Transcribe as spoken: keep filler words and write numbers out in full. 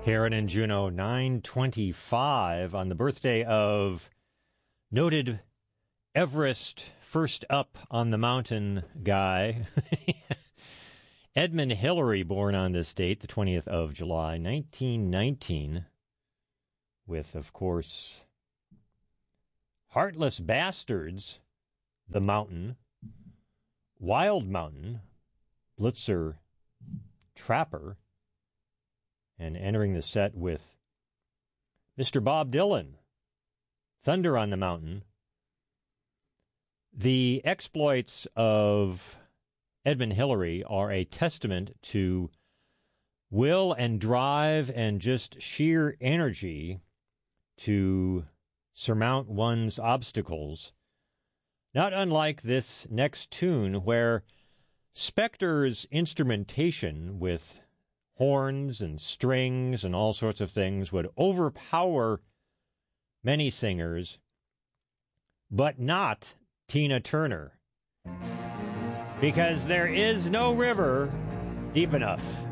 Karen and Juno, nine twenty-five on the birthday of noted Everest first up on the mountain guy, Edmund Hillary, born on this date, the twentieth of July, nineteen nineteen, with, of course, Heartless Bastards, The Mountain, Wild Mountain, Blitzer Trapper, and entering the set with Mister Bob Dylan, Thunder on the Mountain. The exploits of Edmund Hillary are a testament to will and drive and just sheer energy to surmount one's obstacles, not unlike this next tune where Spector's instrumentation with horns and strings and all sorts of things would overpower many singers, but not Tina Turner, because there is no river deep enough.